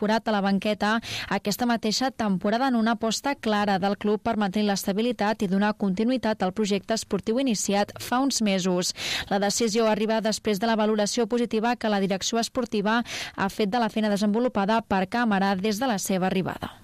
incorporat a la banqueta aquesta mateixa temporada en una aposta clara del club per mantenir l'estabilitat i donar continuïtat al projecte esportiu iniciat fa uns mesos. La decisió arriba després de la valoració positiva que la direcció esportiva ha fet de la feina desenvolupada per Càmara des de la seva arribada.